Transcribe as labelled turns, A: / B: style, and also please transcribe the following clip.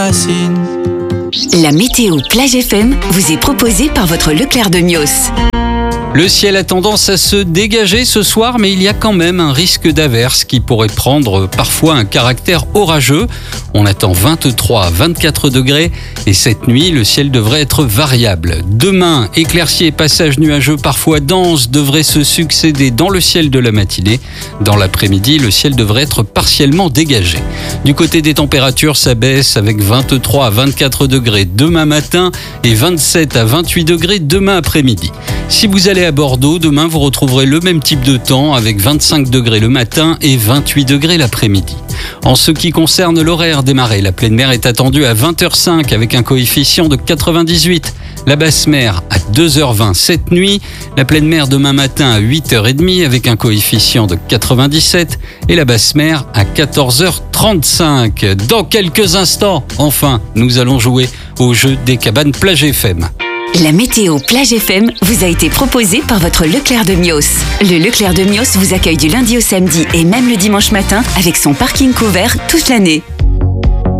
A: La météo Plage FM vous est proposée par votre Leclerc de Mios.
B: Le ciel a tendance à se dégager ce soir, mais il y a quand même un risque d'averse qui pourrait prendre parfois un caractère orageux. On attend 23 à 24 degrés et cette nuit, le ciel devrait être variable. Demain, éclaircies et passages nuageux parfois denses devraient se succéder dans le ciel de la matinée. Dans l'après-midi, le ciel devrait être partiellement dégagé. Du côté des températures, ça baisse avec 23 à 24 degrés demain matin et 27 à 28 degrés demain après-midi. Si vous allez à Bordeaux, demain vous retrouverez le même type de temps avec 25 degrés le matin et 28 degrés l'après-midi. En ce qui concerne l'horaire des marées, la pleine mer est attendue à 20h05 avec un coefficient de 98. La basse mer à 2h20 cette nuit, la pleine mer demain matin à 8h30 avec un coefficient de 97 et la basse mer à 14h35. Dans quelques instants, enfin, nous allons jouer au jeu des cabanes Plage FM.
A: La météo Plage FM vous a été proposée par votre Leclerc de Mios. Le Leclerc de Mios vous accueille du lundi au samedi et même le dimanche matin avec son parking couvert toute l'année.